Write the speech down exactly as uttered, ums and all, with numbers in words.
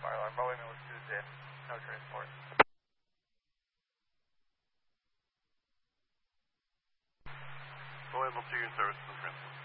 Fire alarm, Boeing was Tuesday, no transport. Boeing will see you in service, no transport.